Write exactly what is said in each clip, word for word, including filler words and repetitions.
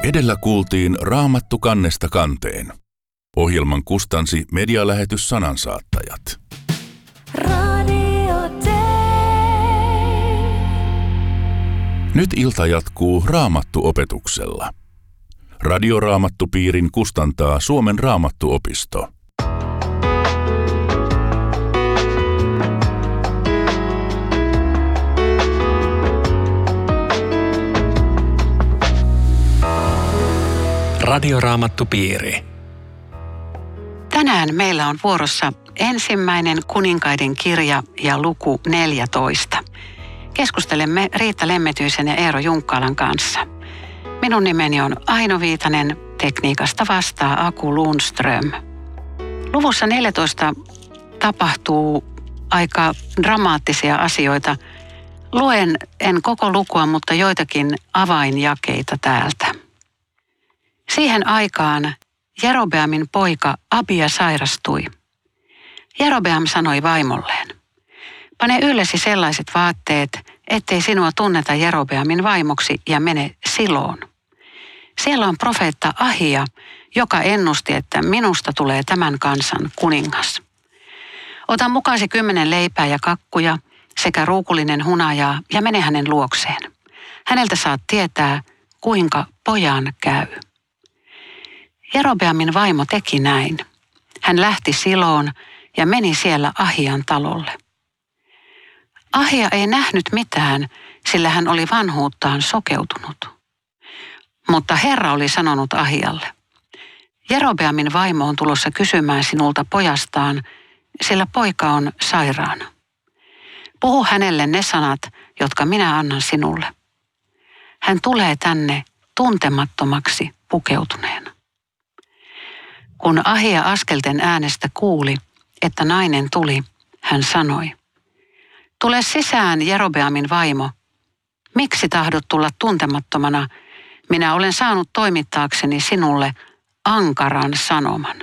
Edellä kuultiin Raamattu kannesta kanteen. Ohjelman kustansi medialähetys Sanansaattajat. Nyt ilta jatkuu Raamattu-opetuksella. Radioraamattupiirin kustantaa Suomen Raamattuopisto. Radioraamattupiiri. Tänään meillä on vuorossa ensimmäinen kuninkaiden kirja ja luku neljätoista. Keskustelemme Riitta Lemmetyisen ja Eero Junkkaalan kanssa. Minun nimeni on Aino Viitanen, tekniikasta vastaa Aku Lundström. Luvussa neljätoista tapahtuu aika dramaattisia asioita. Luen en koko lukua, mutta joitakin avainjakeita täältä. Siihen aikaan Jerobeamin poika Abia sairastui. Jerobeam sanoi vaimolleen, pane yllesi sellaiset vaatteet, ettei sinua tunneta Jerobeamin vaimoksi ja mene Siloon. Siellä on profeetta Ahia, joka ennusti, että minusta tulee tämän kansan kuningas. Ota mukaasi kymmenen leipää ja kakkuja sekä ruukullinen hunajaa ja mene hänen luokseen. Häneltä saat tietää, kuinka pojan käy. Jerobeamin vaimo teki näin. Hän lähti Siloon ja meni siellä Ahian talolle. Ahia ei nähnyt mitään, sillä hän oli vanhuuttaan sokeutunut. Mutta Herra oli sanonut Ahialle, Jerobeamin vaimo on tulossa kysymään sinulta pojastaan, sillä poika on sairaana. Puhu hänelle ne sanat, jotka minä annan sinulle. Hän tulee tänne tuntemattomaksi pukeutuneena. Kun Ahia askelten äänestä kuuli, että nainen tuli, hän sanoi, tule sisään, Jerobeamin vaimo. Miksi tahdot tulla tuntemattomana? Minä olen saanut toimittaakseni sinulle ankaran sanoman.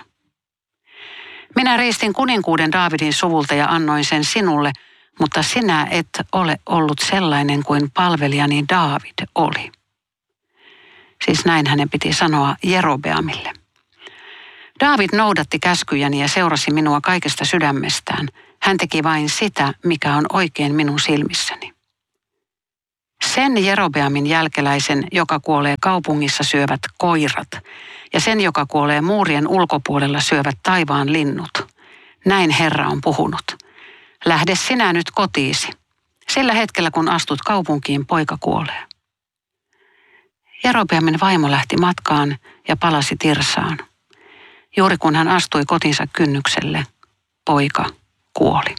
Minä riistin kuninkuuden Daavidin suvulta ja annoin sen sinulle, mutta sinä et ole ollut sellainen kuin palvelijani Daavid oli. Siis näin hänen piti sanoa Jerobeamille. Daavid noudatti käskyjäni ja seurasi minua kaikesta sydämestään. Hän teki vain sitä, mikä on oikein minun silmissäni. Sen Jerobeamin jälkeläisen, joka kuolee kaupungissa, syövät koirat, ja sen, joka kuolee muurien ulkopuolella, syövät taivaan linnut. Näin Herra on puhunut. Lähde sinä nyt kotiisi. Sillä hetkellä, kun astut kaupunkiin, poika kuolee. Jerobeamin vaimo lähti matkaan ja palasi Tirsaan. Juuri kun hän astui kotinsa kynnykselle, poika kuoli.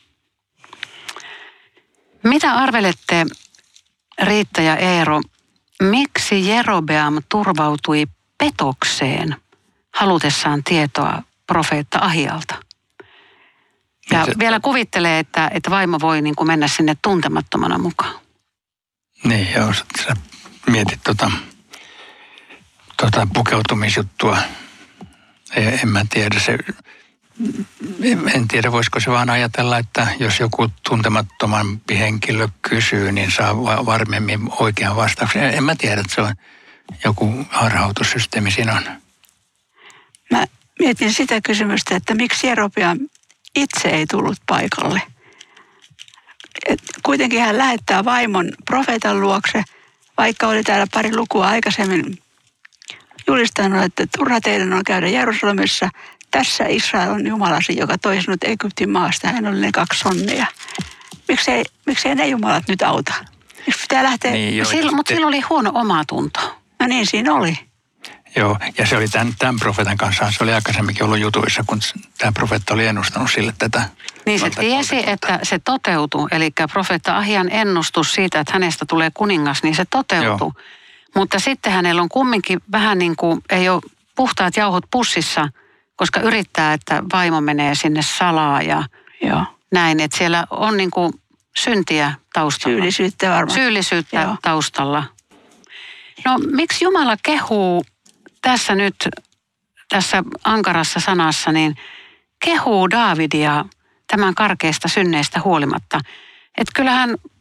Mitä arvelette, Riitta ja Eero, miksi Jerobeam turvautui petokseen halutessaan tietoa profeetta Ahialta? Ja se, vielä kuvittelee, että, että vaimo voi niin kuin mennä sinne tuntemattomana mukaan. Niin, joo, sä mietit tota, tota pukeutumisjuttua. En mä tiedä, se, en tiedä voisiko se vaan ajatella, että jos joku tuntemattomampi henkilö kysyy, niin saa varmemmin oikean vastauksen. En mä tiedä, että se on joku harhautussysteemi siinä on. Mä mietin sitä kysymystä, että miksi Jerobeam itse ei tullut paikalle. Et kuitenkin hän lähettää vaimon profeetan luokse, vaikka oli täällä pari lukua aikaisemmin julistanut, että turha teidän on käydä Jerusalemissa. Tässä Israel on Jumalasi, joka toi sinut Egyptin maasta. Hän oli ne kaksi sonnia. Miksei, miksei ne Jumalat nyt auta? Miksi pitää lähteä? Niin, joo, Sillä, mutta sillä oli huono omatunto. No niin, siinä oli. Joo, ja se oli tämän, tämän profeetan kanssa. Se oli aikaisemminkin ollut jutuissa, kun tämä profeetta oli ennustanut sille tätä. Niin se tiesi, että se toteutui. Eli profeetta Ahian ennustus siitä, että hänestä tulee kuningas, niin se toteutui. Joo. Mutta sitten hänellä on kumminkin vähän niin kuin, ei ole puhtaat jauhot pussissa, koska yrittää, että vaimo menee sinne salaa ja Joo. näin. Että siellä on niin kuin syntiä taustalla. Syyllisyyttä varmaan. Syyllisyyttä Joo. taustalla. No miksi Jumala kehuu tässä nyt, tässä ankarassa sanassa, niin kehuu Daavidia tämän karkeista synneistä huolimatta. Että kyllähän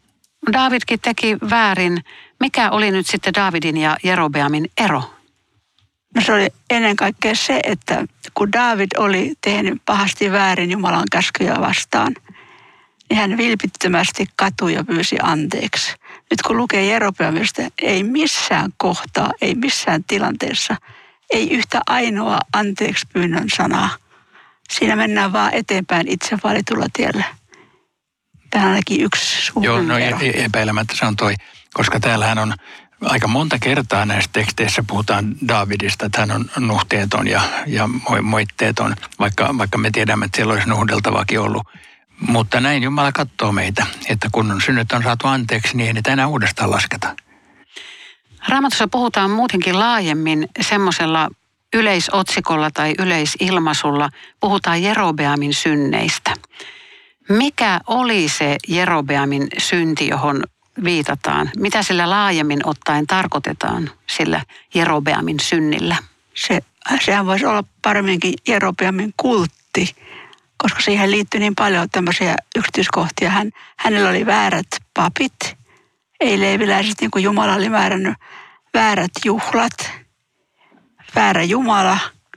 Daavidkin teki väärin. Mikä oli nyt sitten Daavidin ja Jerobeamin ero? No se oli ennen kaikkea se, että kun Daavid oli tehnyt pahasti väärin Jumalan käskyjä vastaan, niin hän vilpittömästi katui ja pyysi anteeksi. Nyt kun lukee Jerobeamista, ei missään kohtaa, ei missään tilanteessa, ei yhtä ainoa anteeksi pyynnön sanaa. Siinä mennään vaan eteenpäin itse valitulla tiellä. Tämä on ainakin yksi suurin Joo, no ero. epäilemättä se on toi, koska täällähän on aika monta kertaa näissä teksteissä puhutaan Daavidista, että hän on nuhteeton ja, ja moitteeton, vaikka, vaikka me tiedämme, että siellä olisi nuhdeltavaakin ollut. Mutta näin Jumala katsoo meitä, että kun synnyt on saatu anteeksi, niin ei niitä enää uudestaan lasketa. Raamatussa puhutaan muutenkin laajemmin semmoisella yleisotsikolla tai yleisilmaisulla. Puhutaan Jerobeamin synneistä. Mikä oli se Jerobeamin synti, johon viitataan? Mitä sillä laajemmin ottaen tarkoitetaan sillä Jerobeamin synnillä? Se, sehän voisi olla paremminkin Jerobeamin kultti, koska siihen liittyy niin paljon tämmöisiä yksityiskohtia. Hän, hänellä oli väärät papit, ei leeviläiset, niin kuin Jumala oli määrännyt, väärät juhlat, väärä Jumala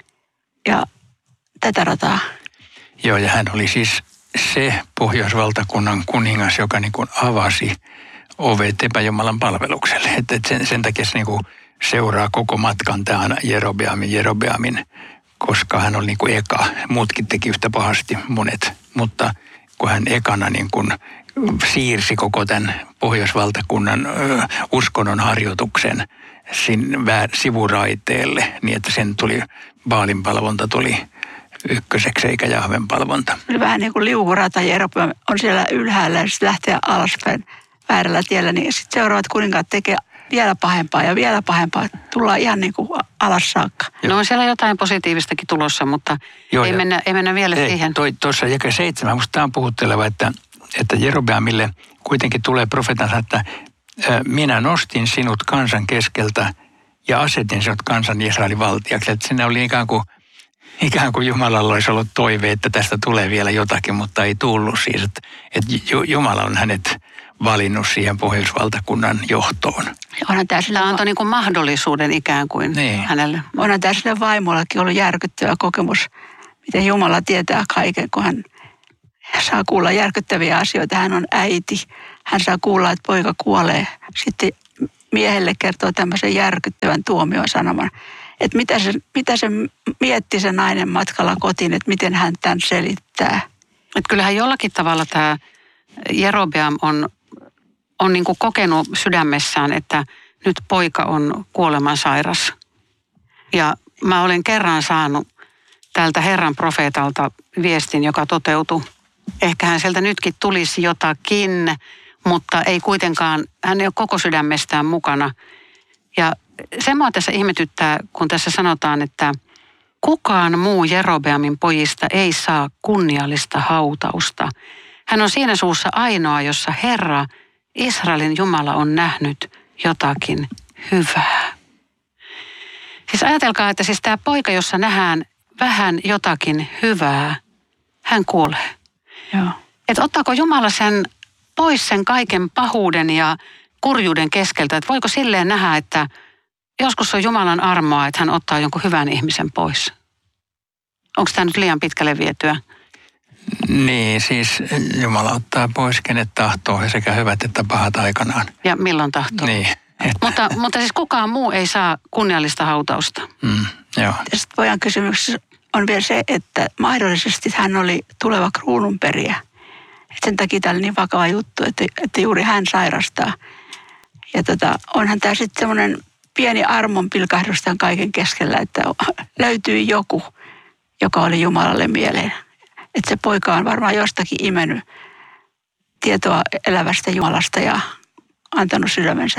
ja tätä rataa. Joo, ja hän oli siis se Pohjoisvaltakunnan kuningas, joka niin kuin avasi ovet epäjumalan palvelukselle. Että sen, sen takia se niin kuin seuraa koko matkan tämän Jerobeamin, Jerobeamin, koska hän oli niin kuin eka. Muutkin teki yhtä pahasti monet, mutta kun hän ekana niin kuin siirsi koko tämän Pohjoisvaltakunnan ö, uskonnon harjoituksen sin, vä, sivuraiteelle, niin että sen tuli, Baalin palvonta tuli ykköseksi eikä Jahven palvonta. Vähän niin kuin liukurata Jerobeam on siellä ylhäällä ja sitten lähtee alaspäin väärällä tiellä, niin sitten seuraavat kuninkaat tekee vielä pahempaa ja vielä pahempaa. Tullaan ihan niin kuin alas saakka. No on siellä jotain positiivistakin tulossa, mutta Joo, ei, mennä, ei mennä vielä ei, siihen. Tuossa jae seitsemän, minusta tämä on puhutteleva, että, että Jerobeamille kuitenkin tulee profeetansa, että ä, minä nostin sinut kansan keskeltä ja asetin sinut kansan Israelin valtiaksi. Että siinä oli ikään kuin, ikään kuin Jumalalla olisi ollut toive, että tästä tulee vielä jotakin, mutta ei tullut siis. Että, että Jumala on hänet valinnut siihen Pohjoisvaltakunnan johtoon. Onhan tämä Tämä antoi niin kuin mahdollisuuden ikään kuin niin hänelle. Onhan tämä sille vaimollakin ollut järkyttävä kokemus, miten Jumala tietää kaiken, kun hän saa kuulla järkyttäviä asioita. Hän on äiti. Hän saa kuulla, että poika kuolee. Sitten miehelle kertoo tämmöisen järkyttävän tuomion sanoman. Että mitä se, mitä se mietti se nainen matkalla kotiin, että miten hän tämän selittää. Että kyllähän jollakin tavalla tämä Jerobeam on, on niin kuin kokenut sydämessään, että nyt poika on kuolemansairas. Ja mä olen kerran saanut tältä Herran profeetalta viestin, joka toteutui. Ehkähän sieltä nytkin tulisi jotakin, mutta ei kuitenkaan, hän ei ole koko sydämestään mukana. Ja se mua tässä ihmetyttää, kun tässä sanotaan, että kukaan muu Jerobeamin pojista ei saa kunniallista hautausta. Hän on siinä suussa ainoa, jossa Herra, Israelin Jumala, on nähnyt jotakin hyvää. Siis ajatelkaa, että siis tämä poika, jossa nähdään vähän jotakin hyvää, hän kuolee. Joo. Että ottaako Jumala sen pois sen kaiken pahuuden ja kurjuuden keskeltä? Että voiko silleen nähdä, että joskus on Jumalan armoa, että hän ottaa jonkun hyvän ihmisen pois? Onko tämä nyt liian pitkälle vietyä? Niin, siis Jumala ottaa pois kenet tahtoo ja sekä hyvät että pahat aikanaan. Ja milloin tahtoo. Niin. Että. Mutta, mutta siis kukaan muu ei saa kunniallista hautausta. Mm, joo. Sitten pojan kysymyksessä on vielä se, että mahdollisesti hän oli tuleva kruununperijä. Et sen takia tämä oli niin vakava juttu, että, että juuri hän sairastaa. Ja tota, onhan tämä sitten semmoinen pieni armon pilkahdus tämän kaiken keskellä, että löytyy joku, joka oli Jumalalle mieleen. Että se poika on varmaan jostakin imennyt tietoa elävästä Jumalasta ja antanut sydämensä.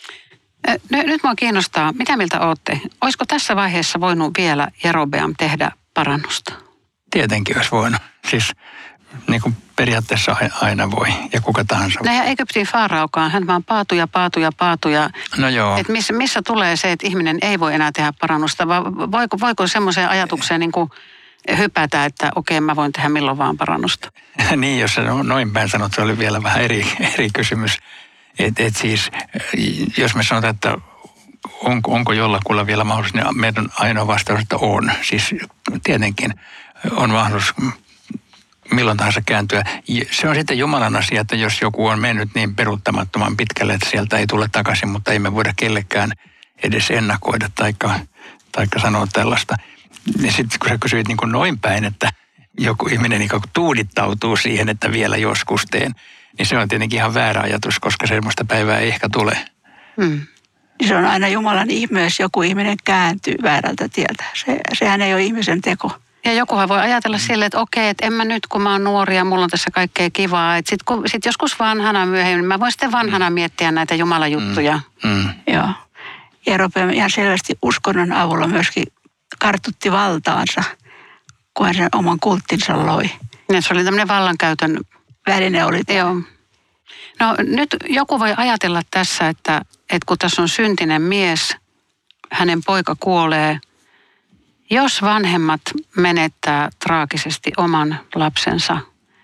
Nyt minua kiinnostaa, mitä mieltä olette? Olisiko tässä vaiheessa voinut vielä Jerobeam tehdä parannusta? Tietenkin olisi voinut. Siis niin kuin periaatteessa aina voi ja kuka tahansa. No ja Egyptin faaraukaan, hän vaan paatui ja paatui ja paatui. No joo. Että missä, missä tulee se, että ihminen ei voi enää tehdä parannusta, vai voiko, voiko semmoiseen ajatukseen niin kuin hypätä, että okei, mä voin tehdä milloin vaan parannusta? Niin, jos se noin päin sanot, se oli vielä vähän eri, eri kysymys. Et, et siis, jos me sanotaan, että onko, onko jollakulla vielä mahdollisuus, niin meidän ainoa vastaus, että on. Siis tietenkin on mahdollisuus milloin tahansa kääntyä. Se on sitten Jumalan asia, että jos joku on mennyt niin peruuttamattoman pitkälle, että sieltä ei tule takaisin, mutta ei me voida kellekään edes ennakoida taikka, taikka sanoa tällaista. Ja sitten kun sä kysyit niin kuin noin päin, että joku ihminen niin kuin tuudittautuu siihen, että vielä joskus teen, niin se on tietenkin ihan väärä ajatus, koska semmoista päivää ei ehkä tule. Hmm. Se on aina Jumalan ihme, jos joku ihminen kääntyy väärältä tieltä. Se, sehän ei ole ihmisen teko. Ja jokuhan voi ajatella silleen, että okei, että en mä nyt, kun mä oon nuori ja mulla on tässä kaikkea kivaa. Että sit, kun, sit joskus vanhana myöhemmin, mä voin sitten vanhana miettiä näitä Jumalajuttuja. Mm. Mm. Joo. Jerobeam ihan selvästi uskonnon avulla myöskin kartutti valtaansa, kun hän sen oman kulttinsa loi. Ja se oli tämmöinen vallankäytön väline oli. Joo. No nyt joku voi ajatella tässä, että, että kun tässä on syntinen mies, hänen poika kuolee. Jos vanhemmat menettää traagisesti oman lapsensa,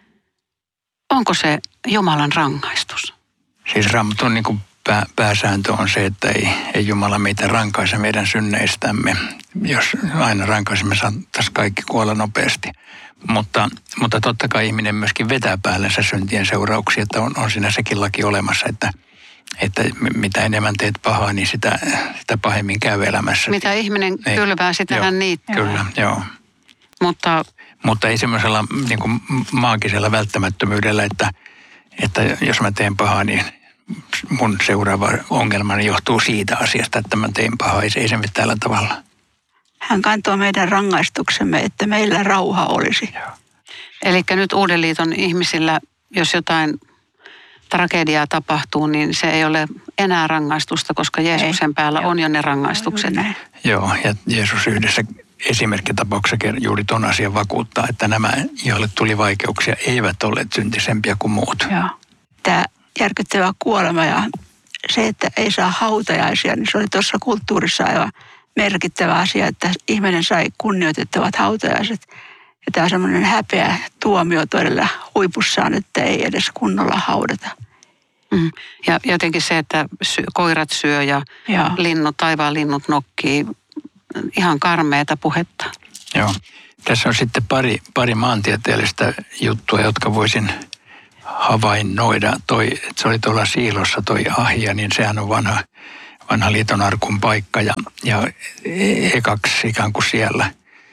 onko se Jumalan rangaistus? Siis Raamatun niin kuin pää, pääsääntö on se, että ei, ei Jumala meitä rankaise meidän synneistämme. Jos aina rankaisemme, saattaisiin kaikki kuolla nopeasti. Mutta, mutta totta kai ihminen myöskin vetää päällensä syntien seurauksia, että on, on siinä sekin laki olemassa, että, että mitä enemmän teet pahaa, niin sitä, sitä pahemmin käy elämässä. Mitä ihminen ei, kylvää, sitä joo, hän niittää. Kyllä, joo. Mutta, Mutta ei semmoisella niin kuin maagisella välttämättömyydellä, että, että jos mä teen pahaa, niin mun seuraava ongelmani johtuu siitä asiasta, että mä tein pahaa. Ei, ei se mitään tällä tavalla. Hän kantoi meidän rangaistuksemme, että meillä rauha olisi. eli nyt Uuden liiton ihmisillä, jos jotain tragediaa tapahtuu, niin se ei ole enää rangaistusta, koska Jeesuksen ei. päällä on jo ne rangaistukset. Joo, ja Jeesus yhdessä esimerkkitapauksessa juuri ton asian vakuuttaa, että nämä, joille tuli vaikeuksia, eivät olleet syntisempiä kuin muut. Joo. Tämä järkyttävä kuolema ja se, että ei saa hautajaisia, niin se oli tuossa kulttuurissa aivan merkittävä asia, että ihminen sai kunnioitettavat hautajaiset. Ja tämä on semmoinen häpeä tuomio todella huipussaan, että ei edes kunnolla haudata. Mm. Ja jotenkin se, että sy- koirat syö ja Joo. linnut, taivaan linnut nokkii, ihan karmeeta puhetta. Joo. Tässä on sitten pari, pari maantieteellistä juttua, jotka voisin havainnoida. Toi, että se oli tuolla Siilossa toi Ahia, niin sehän on vanha, vanha liiton arkun paikka ja, ja ekaksi ikään kuin siellä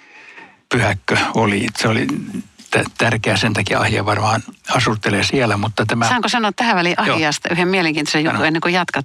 pyhäkkö oli. Se oli t- tärkeä, sen takia Ahia varmaan asuttelee siellä, mutta tämä... Saanko sanoa tähän väliin Ahiasta yhden mielenkiintoisen jutun ennen kuin jatkat?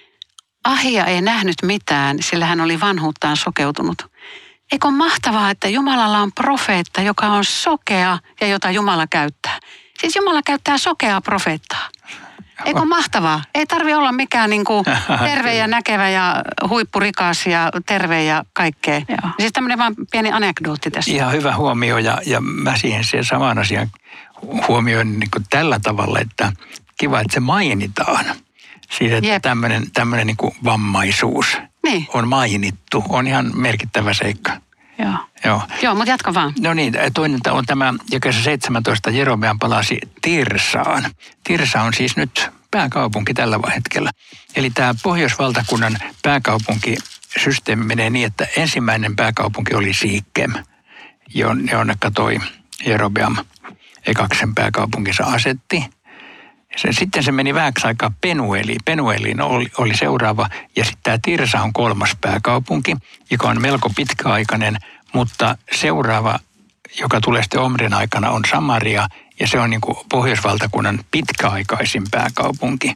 Ahia ei nähnyt mitään, sillä hän oli vanhuuttaan sokeutunut. Eikö ole mahtavaa, että Jumalalla on profeetta, joka on sokea ja jota Jumala käyttää? Siis Jumala käyttää sokeaa profeettaa. Eikö ole mahtavaa? Ei tarvitse olla mikään niin kuin terve ja näkevä ja huippurikas ja terve ja kaikkea. Joo. Siis tämmöinen vaan pieni anekdootti tässä. Ihan hyvä huomio ja, ja mä siihen sen saman asian huomioin niin kuin tällä tavalla, että kiva, että se mainitaan. Siis että tämmöinen, tämmöinen niin kuin vammaisuus niin. on mainittu, on ihan merkittävä seikka. Joo. Joo, Joo mutta jatka vaan. No niin, toinen on tämä, jakeessa seitsemäntoista Jerobeam palasi Tirsaan. Tirsa on siis nyt pääkaupunki tällä hetkellä. Eli tämä Pohjoisvaltakunnan pääkaupunkisysteemi menee niin, että ensimmäinen pääkaupunki oli Siikem, jonnekka toi Jerobeam ekaksen pääkaupunkinsa asetti. Se, sitten se meni vähäksi aikaa Penueliin. Penueliin oli, oli seuraava ja sitten tämä Tirsa on kolmas pääkaupunki, joka on melko pitkäaikainen, mutta seuraava, joka tulee sitten Omrin aikana, on Samaria ja se on niin kuin Pohjoisvaltakunnan pitkäaikaisin pääkaupunki.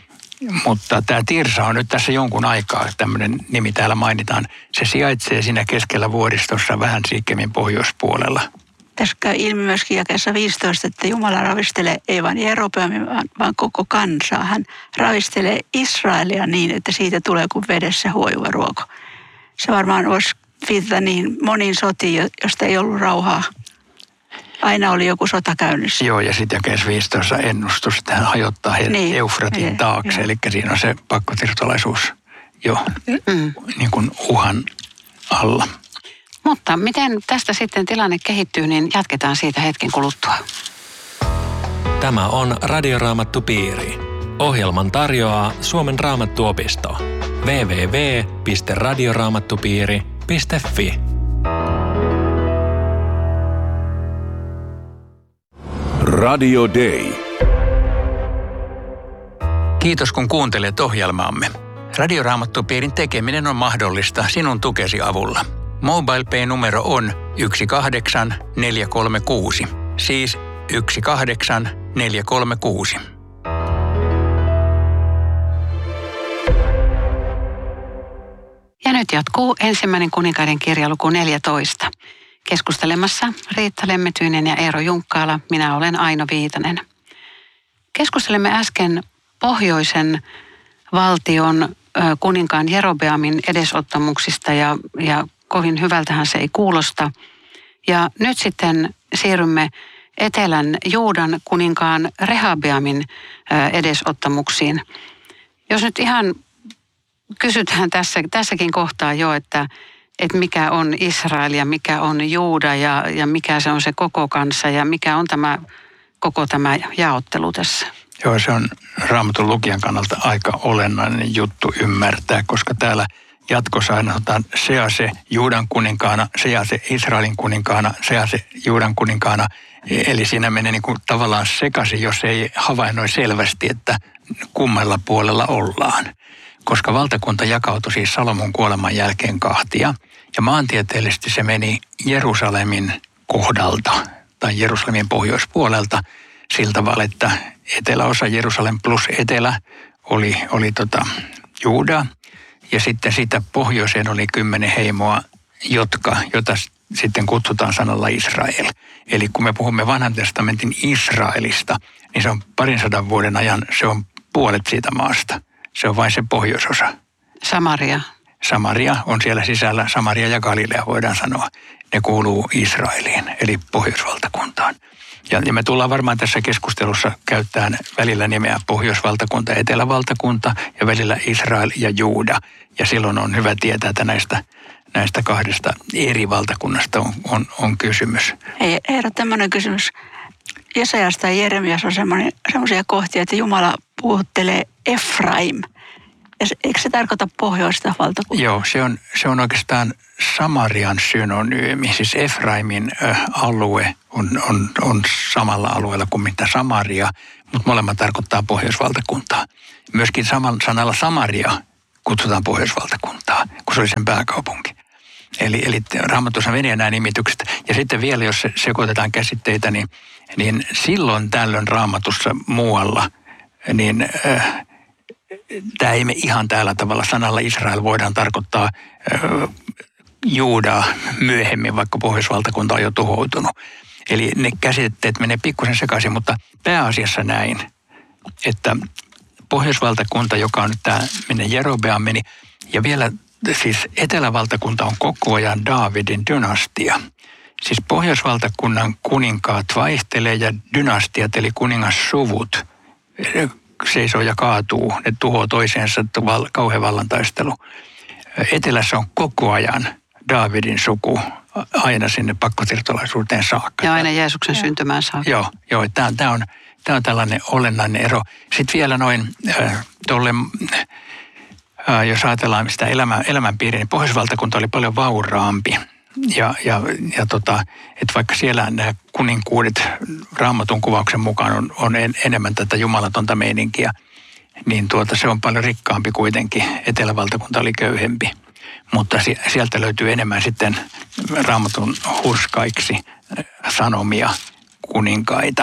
Mutta tämä Tirsa on nyt tässä jonkun aikaa, tämmöinen nimi täällä mainitaan. Se sijaitsee siinä keskellä vuoristossa vähän Sikemin pohjoispuolella. Tässä käy ilmi myöskin jakeessa viisitoista, että Jumala ravistelee ei vain Jerobeamia, vaan, vaan koko kansaa. Hän ravistelee Israelia niin, että siitä tulee kuin vedessä huojuva ruoko. Se varmaan voisi viitata niin moniin sotiin, josta ei ollut rauhaa. Aina oli joku sota käynnissä. Joo, ja sitten jakeessa viisitoista ennustus, että hän hajottaa heidät niin, Eufratin niin, taakse. Eli siinä on se pakkotirtolaisuus jo mm. niin kuin uhan alla. Mutta miten tästä sitten tilanne kehittyy, niin jatketaan siitä hetken kuluttua. Tämä on Radioraamattupiiri. Ohjelman tarjoaa Suomen Raamattuopisto. double-u double-u double-u piste radioraamattupiiri piste fi. Radio Day. Kiitos kun kuuntelet ohjelmaamme. Radioraamattupiirin tekeminen on mahdollista sinun tukesi avulla. MobilePay-numero on yksi kahdeksan neljä kolme kuusi, siis yksi kahdeksan neljä kolme kuusi. Ja nyt jatkuu ensimmäinen kuninkaiden kirja luku neljätoista. Keskustelemassa Riitta Lemmetyinen ja Eero Junkkaala, minä olen Aino Viitanen. Keskustelemme äsken pohjoisen valtion kuninkaan Jerobeamin edesottamuksista ja, ja kovin hyvältähän se ei kuulosta. Ja nyt sitten siirrymme etelän Juudan kuninkaan Rehabeamin edesottamuksiin. Jos nyt ihan kysytään tässä, tässäkin kohtaa jo, että, että mikä on Israel ja mikä on Juuda ja, ja mikä se on se koko kansa ja mikä on tämä koko tämä jaottelu tässä. Joo, se on Raamatun lukijan kannalta aika olennainen juttu ymmärtää, koska täällä jatkossa aina otetaan Sease Juudan kuninkaana, Sease Israelin kuninkaana, Sease Juudan kuninkaana. Eli siinä menee niin kuin tavallaan sekaisin, jos ei havainnoi selvästi, että kummalla puolella ollaan. Koska valtakunta jakautui siis Salomon kuoleman jälkeen kahtia. Ja maantieteellisesti se meni Jerusalemin kohdalta tai Jerusalemin pohjoispuolelta sillä tavalla, että eteläosa Jerusalem plus etelä oli, oli tota Juuda. Ja sitten siitä pohjoiseen oli kymmenen heimoa, jotka, jota sitten kutsutaan sanalla Israel. Eli kun me puhumme vanhan testamentin Israelista, niin se on parin sadan vuoden ajan, se on puolet siitä maasta. Se on vain se pohjoisosa. Samaria. Samaria on siellä sisällä. Samaria ja Galilea voidaan sanoa. Ne kuuluu Israeliin, eli pohjoisvaltakuntaan. Ja, ja me tullaan varmaan tässä keskustelussa käyttämään välillä nimeä pohjoisvaltakunta, etelävaltakunta ja välillä Israel ja Juuda. Ja silloin on hyvä tietää, että näistä, näistä kahdesta eri valtakunnasta on, on, on kysymys. Ei, Eero, tämmöinen kysymys. Jesaajasta ja Jeremias on semmoisia kohtia, että Jumala puhuttelee Efraim. Ja se, eikö se tarkoita pohjoista valtakuntaa? Joo, se on, se on oikeastaan Samarian synonyymi. Siis Efraimin äh, alue on, on, on samalla alueella kuin mitä Samaria, mutta molemmat tarkoittaa pohjoisvaltakuntaa. Myöskin samalla sanalla Samaria kutsutaan pohjoisvaltakuntaa, kun se oli sen pääkaupunki. Eli, eli Raamatussa menee nämä nimitykset. Ja sitten vielä, jos sekoitetaan käsitteitä, niin, niin silloin tällöin Raamatussa muualla, niin äh, tämä ei me ihan tällä tavalla. Sanalla Israel voidaan tarkoittaa äh, Juudaa myöhemmin, vaikka pohjoisvaltakunta on jo tuhoutunut. Eli ne käsitteet menee pikkusen sekaisin, mutta pääasiassa näin, että pohjoisvaltakunta, joka on nyt tämä menee Jerobeam meni, ja vielä siis etelävaltakunta on koko ajan Daavidin dynastia. Siis pohjoisvaltakunnan kuninkaat vaihtelee ja dynastiat, eli kuningassuvut, seisoo ja kaatuu, ne tuhoaa toiseensa, kauhean vallantaistelu. Etelässä on koko ajan Daavidin suku aina sinne pakkosiirtolaisuuteen saakka. Ja aina Jeesuksen ja syntymään saakka. Joo, joo tämä, tämä, on, tämä on tällainen olennainen ero. Sitten vielä noin äh, tuolle, äh, jos ajatellaan sitä elämän, elämänpiiriä, niin pohjoisvaltakunta oli paljon vauraampi. Ja, ja, ja tota, että vaikka siellä nämä kuninkuudet Raamatun kuvauksen mukaan on, on en, enemmän tätä jumalatonta meininkiä, niin tuota, se on paljon rikkaampi kuitenkin. Etelävaltakunta oli köyhempi. Mutta sieltä löytyy enemmän sitten Raamatun hurskaiksi sanomia kuninkaita.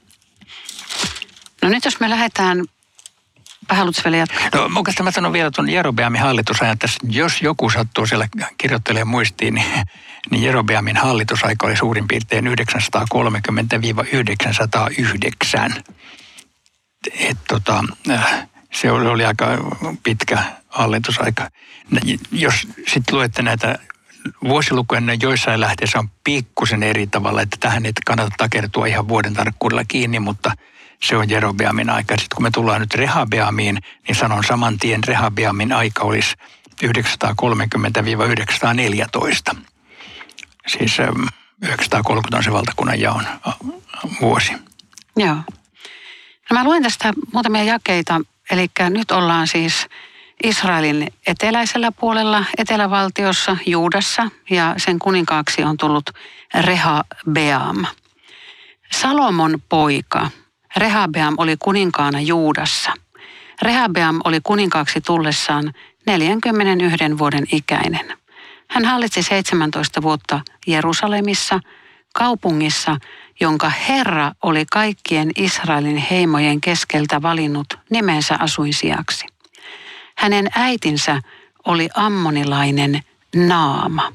No nyt jos me lähdetään, haluatko vielä jatkaa? No oikeastaan mä sanon vielä tuon Jerobeamin hallitusajan tässä. Jos joku sattuu siellä kirjoittelemaan muistiin, niin, niin Jerobeamin hallitusaika oli suurin piirtein yhdeksänsataakolmekymmentä yhdeksänsataayhdeksän. Et tota, se oli, oli aika pitkä hallitusaika. Jos sitten luette näitä vuosilukuja, niin joissain lähteissä on pikkusen eri tavalla, että tähän ei kannata takertua ihan vuoden tarkkuudella kiinni, mutta se on Jerobeamin aika. Sitten kun me tullaan nyt Rehabeamiin, niin sanon saman tien, Rehabeamin aika olisi yhdeksänsataakolmekymmentä yhdeksänsataaneljätoista. Siis yhdeksänsataakolmekymmentä on se valtakunnan jaon vuosi. Joo. No mä luen tästä muutamia jakeita, eli nyt ollaan siis Israelin eteläisellä puolella, etelävaltiossa, Juudassa, ja sen kuninkaaksi on tullut Rehabeam. Salomon poika Rehabeam oli kuninkaana Juudassa. Rehabeam oli kuninkaaksi tullessaan neljänkymmenenyhden vuoden ikäinen. Hän hallitsi seitsemäntoista vuotta Jerusalemissa, kaupungissa, jonka Herra oli kaikkien Israelin heimojen keskeltä valinnut nimensä asuinsijaksi. Hänen äitinsä oli ammonilainen Naama.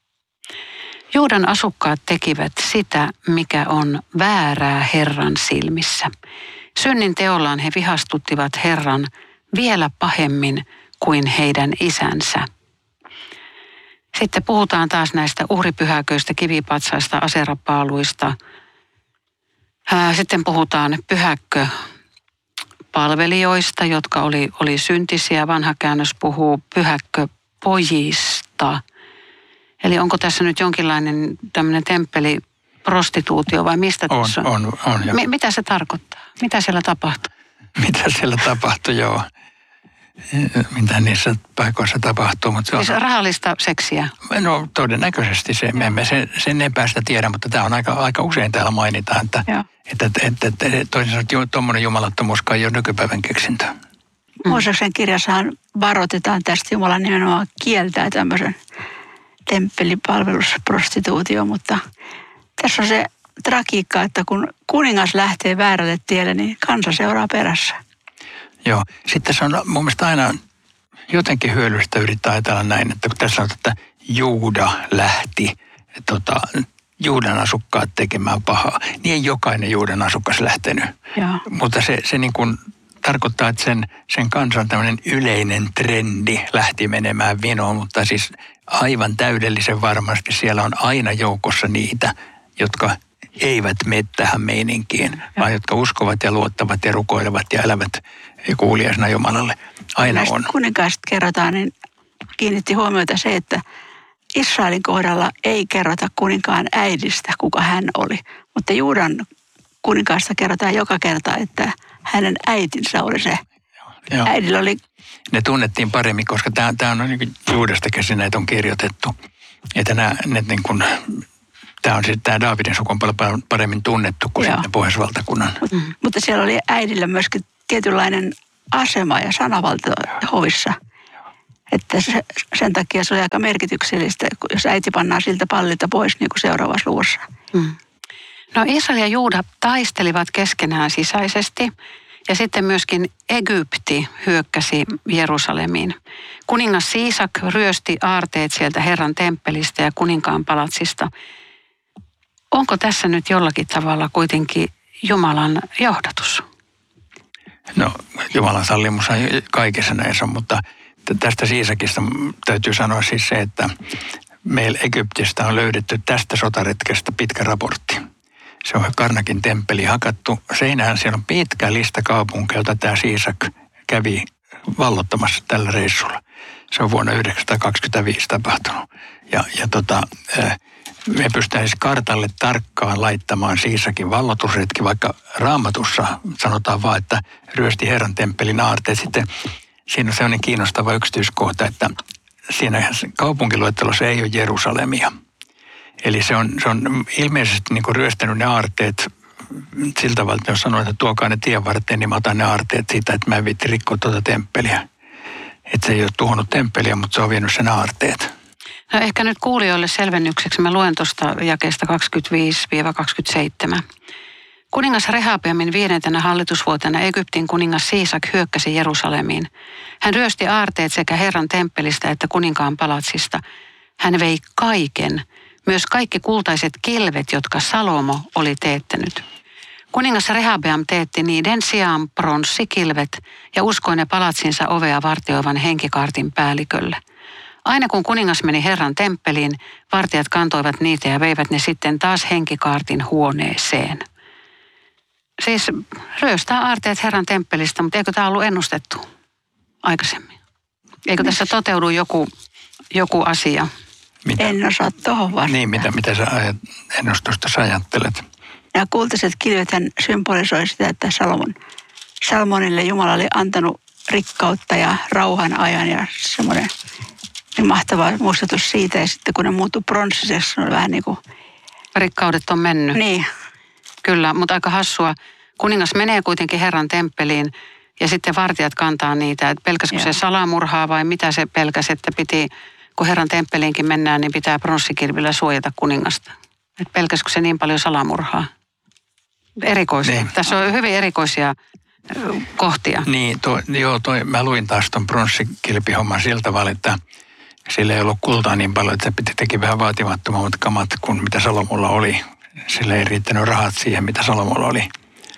Juudan asukkaat tekivät sitä, mikä on väärää Herran silmissä. Synnin teollaan he vihastuttivat Herran vielä pahemmin kuin heidän isänsä. Sitten puhutaan taas näistä uhripyhäköistä, kivipatsaista, aserapaaluista. Sitten puhutaan pyhäkköpalvelijoista, jotka oli, oli syntisiä. Vanha käännös puhuu pyhäkköpojista. Eli onko tässä nyt jonkinlainen tämmöinen temppeliprostituutio vai mistä on, tässä on? On, on. M- mitä se tarkoittaa? Mitä siellä tapahtuu? Mitä siellä tapahtuu, joo. Mitä niissä paikoissa tapahtuu. Mutta se on, siis rahallista seksiä? No todennäköisesti se, me emme sen, sen epäistä tiedä, mutta tämä on aika, aika usein täällä mainitaan, että, että, että, että toisin sanoen tuommoinen jumalattomuuskaan ei ole nykypäivän keksintö. Mm. Mooseksen kirjassahan varoitetaan tästä, Jumala nimenomaan kieltää tämmöisen temppelipalvelusprostituutio, mutta tässä on se tragiikka, että kun kuningas lähtee väärälle tielle, niin kansa seuraa perässä. Joo. Sitten se on mun mielestä aina jotenkin hyödyllistä yrittää ajatella näin, että kun tässä on, että Juuda lähti tota, Juudan asukkaat tekemään pahaa, niin ei jokainen Juudan asukas lähtenyt. Joo. Mutta se, se niin kuin tarkoittaa, että sen, sen kansan tämmöinen yleinen trendi lähti menemään vinoon, mutta siis aivan täydellisen varmasti siellä on aina joukossa niitä, jotka eivät mene tähän meininkiin, vaan jotka uskovat ja luottavat ja rukoilevat ja elävät kuuliaisena Jumalalle. Aina näistä on. Kuninkaista kerrotaan, niin kiinnitti huomiota se, että Israelin kohdalla ei kerrota kuninkaan äidistä, kuka hän oli. Mutta Juudan kuninkaasta kerrotaan joka kerta, että hänen äitinsä oli se. Joo. Äidillä oli... Ne tunnettiin paremmin, koska tämä, tämä on niin Juudasta käsin näitä on kirjoitettu. Että nämä, ne niin kuin, tämä on sitten tämä Daavidin suku on paljon paremmin tunnettu kuin sitten Pohjoisvaltakunnan. Mutta, mm. mutta siellä oli äidillä myöskin tietynlainen asema ja sanavalta hovissa. Että se, sen takia se oli aika merkityksellistä, jos äiti pannaan siltä pallilta pois niin kuin seuraavassa luvussa. Mm. No Israel ja Juuda taistelivat keskenään sisäisesti ja sitten myöskin Egypti hyökkäsi Jerusalemiin. Kuningas Siisak ryösti aarteet sieltä Herran temppelistä ja kuninkaan palatsista. Onko tässä nyt jollakin tavalla kuitenkin Jumalan johdatus? No Jumalan sallimus kaikessa näissä, mutta tästä Siisakista täytyy sanoa siis se, että meillä Egyptistä on löydetty tästä sotaretkestä pitkä raportti. Se on Karnakin temppeli hakattu seinään. Siellä on pitkä lista kaupunkeja, jota tämä Siisak kävi vallottamassa tällä reissulla. Se on vuonna yhdeksänsataakaksikymmentäviisi tapahtunut. Ja, ja tota, me pystytään siis kartalle tarkkaan laittamaan Siisakin vallotusretki, vaikka Raamatussa sanotaan vaan, että ryösti Herran temppelin aarteet. Sitten siinä on sellainen kiinnostava yksityiskohta, että siinä kaupunkiluettelossa ei ole Jerusalemia. Eli se on, se on ilmeisesti niin kuin ryöstänyt ne aarteet sillä tavalla, että jos sanoo, että tuokaa ne tien varteen, niin mä otan ne aarteet siitä, että mä en viitti rikkoa tuota temppeliä. Että se ei ole tuhonnut temppeliä, mutta se on vienyt sen aarteet. No ehkä nyt kuulijoille selvennykseksi mä luen tuosta jakeesta kaksikymmentäviisi kaksikymmentäseitsemän. Kuningas Rehabeamin viidentenä hallitusvuotena Egyptin kuningas Siisak hyökkäsi Jerusalemiin. Hän ryösti aarteet sekä Herran temppelistä että kuninkaan palatsista. Hän vei kaiken, myös kaikki kultaiset kilvet, jotka Salomo oli teettänyt. Kuningas Rehabeam teetti niiden sijaan pronssikilvet ja uskoi ne palatsinsa ovea vartioivan henkikaartin päällikölle. Aina kun kuningas meni Herran temppeliin, vartijat kantoivat niitä ja veivät ne sitten taas henkikaartin huoneeseen. Siis ryöstää aarteet Herran temppelistä, mutta eikö tämä ollut ennustettu aikaisemmin? Eikö tässä toteudu joku, joku asia? Mitä? En osaa tuohon vastata. Niin, mitä, mitä sä ennustusta sä ajattelet? Nämä kultaiset kilvethän symbolisoi sitä, että Salomon Salmonille Jumala oli antanut rikkautta ja rauhan ajan ja semmoinen niin mahtava muistutus siitä. Ja sitten kun ne muuttui pronssiseksi, ne oli vähän niin kuin... Rikkaudet on mennyt. Niin. Kyllä, mutta aika hassua. Kuningas menee kuitenkin Herran temppeliin ja sitten vartijat kantaa niitä. Että pelkäskö se salamurhaa vai mitä se pelkäsi, että piti, kun Herran temppeliinkin mennään, niin pitää pronssikirvillä suojata kuningasta. Että pelkäskö se niin paljon salamurhaa? Erikoisia. Niin. Tässä on hyvin erikoisia kohtia. Niin, toi, joo, toi, mä luin taas ton pronssikilpihomman sillä tavalla, että sillä ei ollut kultaa niin paljon, että se piti teki vähän vaatimattomammat kamat kuin mitä Salomolla oli. Sillä ei riittänyt rahat siihen, mitä Salomolla oli.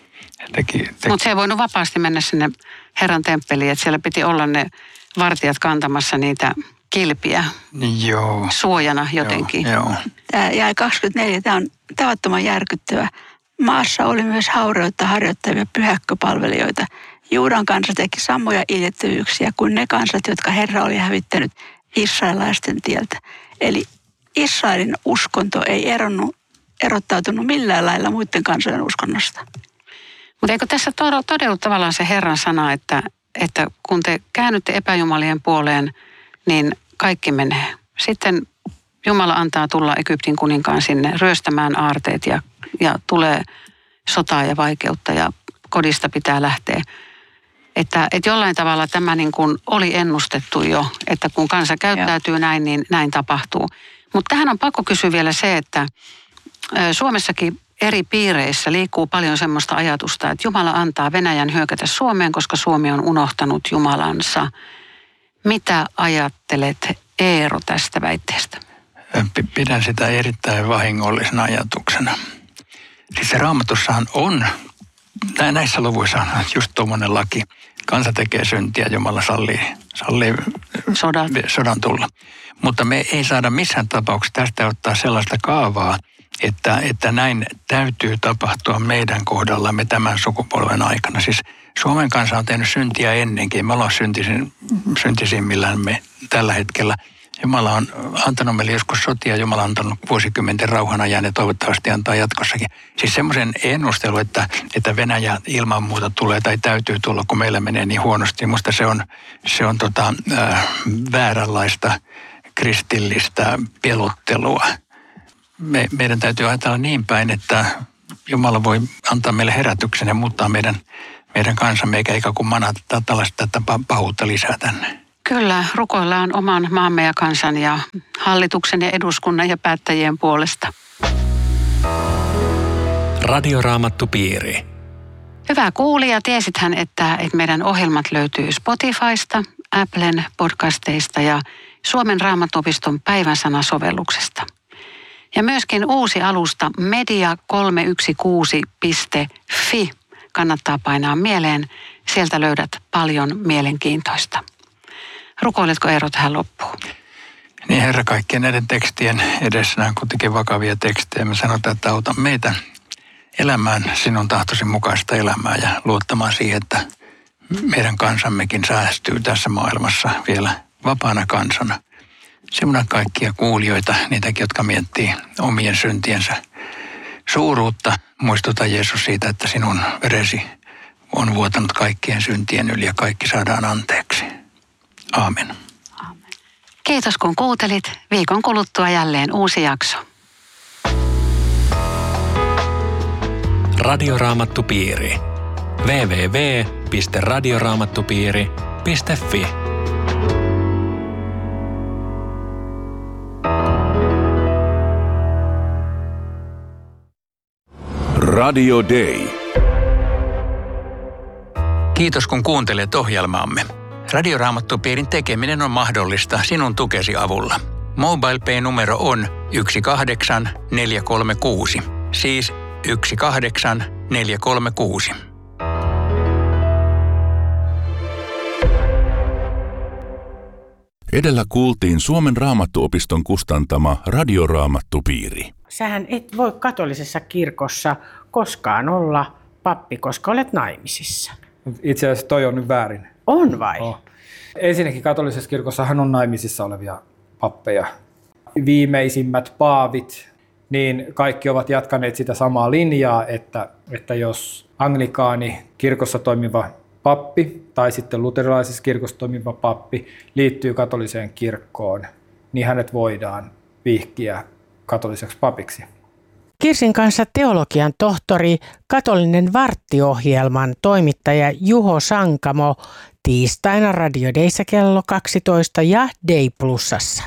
Teki, teki. Mutta se ei voinut vapaasti mennä sinne Herran temppeliin, että siellä piti olla ne vartijat kantamassa niitä kilpiä joo. suojana jotenkin. Joo, joo. Tämä jäi kaksikymmentäneljä, tämä on tavattoman järkyttävä. Maassa oli myös haureutta harjoittavia pyhäkköpalvelijoita. Juudan kansa teki samoja iljettävyyksiä kuin ne kansat, jotka Herra oli hävittänyt israelaisten tieltä. Eli Israelin uskonto ei eronnut, erottautunut millään lailla muiden kansojen uskonnosta. Mutta eikö tässä todella tavallaan se Herran sana, että, että kun te käännytte epäjumalien puoleen, niin kaikki menee. Sitten Jumala antaa tulla Egyptin kuninkaan sinne ryöstämään aarteet ja, ja tulee sotaa ja vaikeutta ja kodista pitää lähteä. Että, että jollain tavalla tämä niin kuin oli ennustettu jo, että kun kansa käyttäytyy Joo. näin, niin näin tapahtuu. Mutta tähän on pakko kysyä vielä se, että Suomessakin eri piireissä liikkuu paljon semmoista ajatusta, että Jumala antaa Venäjän hyökätä Suomeen, koska Suomi on unohtanut Jumalansa. Mitä ajattelet, Eero, tästä väitteestä? Pidän sitä erittäin vahingollisena ajatuksena. Siis se Raamatussahan on, näissä luvuissa on just tuommoinen laki. Kansa tekee syntiä, Jumala sallii, sallii sodan. sodan tulla. Mutta me ei saada missään tapauksessa tästä ottaa sellaista kaavaa, että, että näin täytyy tapahtua meidän kohdallamme tämän sukupolven aikana. Siis Suomen kansa on tehnyt syntiä ennenkin. Me ollaan syntisin, syntisimmillään me tällä hetkellä. Jumala on antanut meille joskus sotia, Jumala on antanut vuosikymmenten rauhan ajan ja toivottavasti antaa jatkossakin. Siis semmoisen ennustelu, että, että Venäjä ilman muuta tulee tai täytyy tulla, kun meillä menee niin huonosti. Musta se on, se on tota, äh, vääränlaista kristillistä pelottelua. Me, meidän täytyy ajatella niin päin, että Jumala voi antaa meille herätyksen ja muuttaa meidän, meidän kansamme, eikä ikään kuin manata tällaista pahuutta lisää tänne. Kyllä, rukoillaan oman maamme ja kansan ja hallituksen ja eduskunnan ja päättäjien puolesta. Radioraamattupiiri. Hyvä kuulija, tiesithän, että, että meidän ohjelmat löytyy Spotifysta, Applen podcasteista ja Suomen Raamattuopiston päivänsana-sovelluksesta. Ja myöskin uusi alusta media kolme yksi kuusi piste fi kannattaa painaa mieleen. Sieltä löydät paljon mielenkiintoista. Rukoiletko Eero tähän loppuun? Niin Herra, kaikkien näiden tekstien edessä, nämä on kuitenkin vakavia tekstejä. Me sanotaan, että auta meitä elämään sinun tahtosi mukaista elämää ja luottamaan siihen, että meidän kansammekin säästyy tässä maailmassa vielä vapaana kansana. Siunaa kaikkia kuulijoita, niitäkin, jotka miettii omien syntiensä suuruutta. Muistuta Jeesus siitä, että sinun veresi on vuotanut kaikkien syntien yli ja kaikki saadaan anteeksi. Aamen. Aamen. Kiitos kun kuuntelit. Viikon kuluttua jälleen uusi jakso. Radioraamattupiiri. double-u double-u double-u piste radioraamattupiiri piste fi Radio Day. Kiitos kun kuuntelet ohjelmaamme. Radioraamattupiirin tekeminen on mahdollista sinun tukesi avulla. MobilePay-numero on yksi kahdeksan neljä kolme kuusi, siis yksi kahdeksan neljä kolme kuusi. Edellä kuultiin Suomen Raamattuopiston kustantama Radioraamattupiiri. Sähän et voi katolisessa kirkossa koskaan olla pappi, koska olet naimisissa. Itse asiassa toi on nyt väärin. On vai? Oh. Ensinnäkin katolisessa kirkossahan on naimisissa olevia pappeja. Viimeisimmät paavit, niin kaikki ovat jatkaneet sitä samaa linjaa, että, että jos anglikaani kirkossa toimiva pappi tai sitten luterilaisessa kirkossa toimiva pappi liittyy katoliseen kirkkoon, niin hänet voidaan vihkiä katoliseksi papiksi. Kirsin kanssa teologian tohtori, katolinen varttiohjelman toimittaja Juho Sankamo tiistaina Radio Dayssä kello kaksitoista ja Day Plusassa.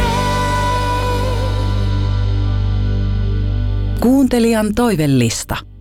Kuuntelijan toivellista.